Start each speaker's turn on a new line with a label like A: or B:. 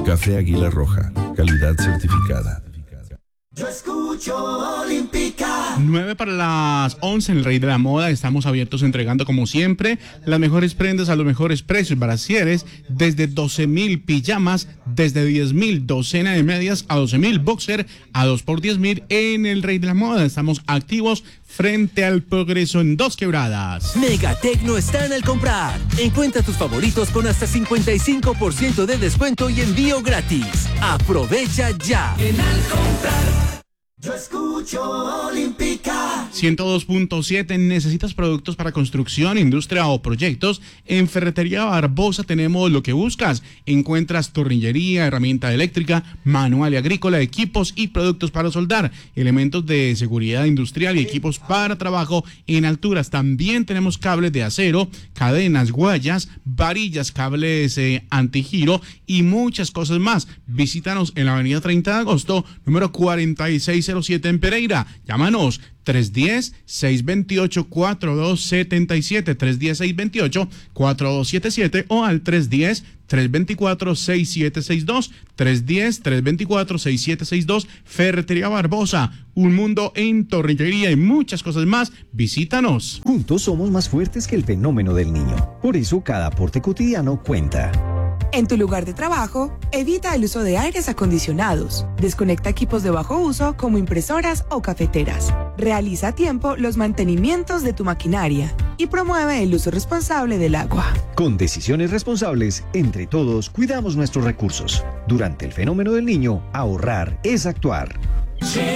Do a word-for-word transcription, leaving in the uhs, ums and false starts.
A: Café Águila Roja, calidad certificada.
B: Yo escucho Olímpica.
C: nueve para las once en el Rey de la Moda. Estamos abiertos entregando como siempre las mejores prendas a los mejores precios. Brasieres desde doce mil, pijamas desde diez mil, docena de medias a doce mil, boxer a dos por diez mil en el Rey de la Moda. Estamos activos frente al Progreso en Dos Quebradas.
D: Megatecno está en el comprar. Encuentra tus favoritos con hasta cincuenta y cinco por ciento de descuento y envío gratis. Aprovecha ya.
B: En al comprar. Yo escucho Olímpica.
C: ciento dos punto siete. ¿Necesitas productos para construcción, industria o proyectos? En Ferretería Barbosa tenemos lo que buscas. Encuentras tornillería, herramienta eléctrica, manual y agrícola, equipos y productos para soldar, elementos de seguridad industrial y equipos para trabajo en alturas. También tenemos cables de acero, cadenas, guayas, varillas, cables eh, antigiro y muchas cosas más. Visítanos en la avenida treinta de agosto, número cuarenta y seis cero siete en Pereira. Llámanos tres uno cero, seis dos ocho, cuatro dos siete siete, tres uno cero, seis dos ocho, cuatro dos siete siete o al tres uno cero, tres dos cuatro, seis siete seis dos, tres uno cero, tres dos cuatro, seis siete seis dos. Ferretería Barbosa, un mundo en tornillería y muchas cosas más. Visítanos.
E: Juntos somos más fuertes que el fenómeno del niño. Por eso cada aporte cotidiano cuenta.
F: En tu lugar de trabajo, evita el uso de aires acondicionados. Desconecta equipos de bajo uso como impresoras o cafeteras. Realiza a tiempo los mantenimientos de tu maquinaria y promueve el uso responsable del agua.
E: Con decisiones responsables, entre todos cuidamos nuestros recursos. Durante el fenómeno del niño, ahorrar es actuar.